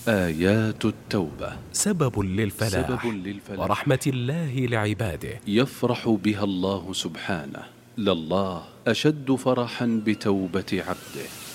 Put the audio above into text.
آيات التوبة سبب للفلاح ورحمة الله لعباده. يفرح بها الله سبحانه، لله أشد فرحا بتوبة عبده.